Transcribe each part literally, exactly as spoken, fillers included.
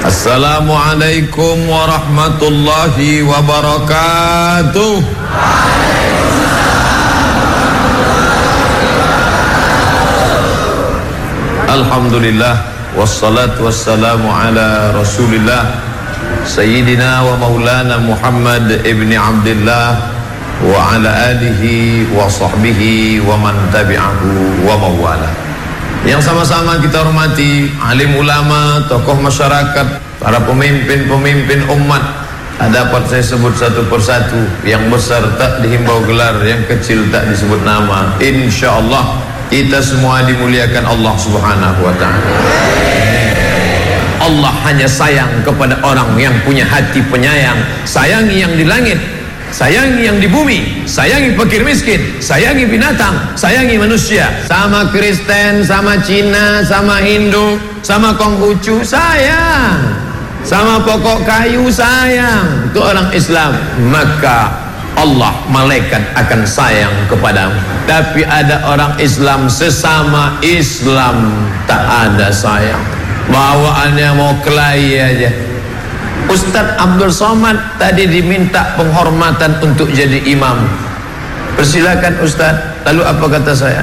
Assalamualaikum warahmatullahi wabarakatuh. Alhamdulillah, wassalatu wassalamu ala rasulillah Sayyidina wa maulana Muhammad ibni Abdillah wa ala alihi wa sahbihi wa man tabi'ahu wa mawala. Yang sama-sama kita hormati alim ulama, tokoh masyarakat, para pemimpin-pemimpin umat. Dapat saya sebut satu persatu. Yang besar tak dihimbau gelar, yang kecil tak disebut nama. InsyaAllah kita semua dimuliakan Allah subhanahu wa ta'ala. Allah hanya sayang kepada orang yang punya hati penyayang. Sayangi yang di langit, sayangi yang di bumi, sayangi fakir miskin, sayangi binatang, sayangi manusia. Sama Kristen, sama Cina, sama Hindu, sama Konghucu sayang, sama pokok kayu sayang. Itu orang Islam. Maka Allah, malaikat akan sayang kepadamu. Tapi ada orang Islam, sesama Islam tak ada sayang. Bawaannya mau kelahi aja. Ustadz Abdul Somad tadi diminta penghormatan untuk jadi imam. Persilakan Ustadz. Lalu apa kata saya?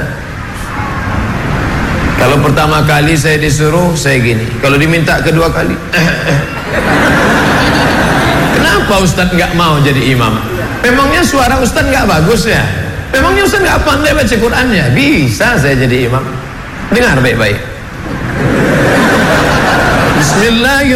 Kalau pertama kali saya disuruh, saya gini. Kalau diminta kedua kali, kenapa Ustadz nggak mau jadi imam? Memangnya suara Ustadz nggak bagus ya? Memangnya Ustadz nggak pandai baca Qurannya? Bisa saya jadi imam. Dengar baik-baik. Bismillahirrahmanirrahim.